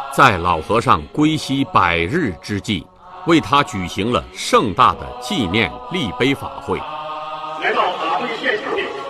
在老和尚归西100日之际，为他举行了盛大的纪念立碑法会。 来到法会现场的